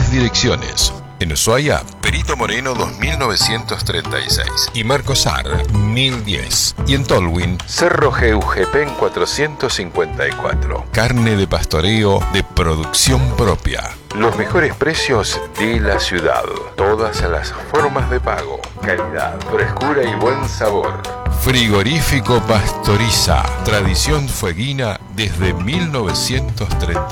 tres direcciones. En Ushuaia, Perito Moreno 2936 y Marcos Sar 1010. Y en Tolwyn, Cerro Geujepen 454. Carne de pastoreo de producción propia. Los mejores precios de la ciudad. Todas las formas de pago. Calidad, frescura y buen sabor. Frigorífico Pastoriza. Tradición fueguina desde 1930.